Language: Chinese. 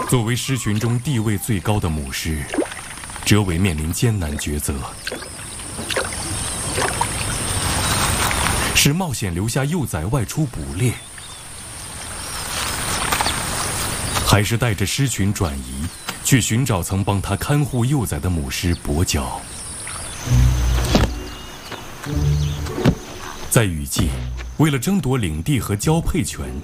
作为狮群中地位最高的母狮，哲伟面临艰难抉择：是冒险留下幼崽外出捕猎，还是带着狮群转移，去寻找曾帮他看护幼崽的母狮跛脚？在雨季，为了争夺领地和交配权，